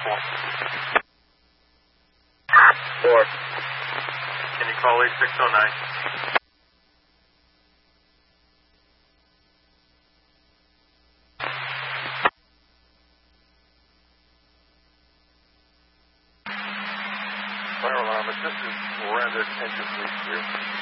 4. Can you call 8609? Fire alarm, this is Miranda, 10 to 3 here.